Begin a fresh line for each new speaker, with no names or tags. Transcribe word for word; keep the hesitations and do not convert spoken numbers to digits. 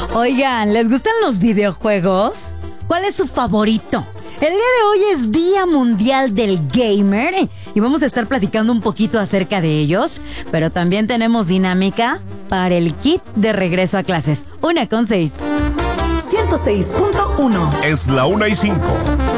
Oigan, ¿les gustan los videojuegos? ¿Cuál es su favorito? El día de hoy es Día Mundial del Gamer y vamos a estar platicando un poquito acerca de ellos, pero también tenemos dinámica para el kit de regreso a clases. Una con seis.
ciento seis punto uno.
Es la una y cinco.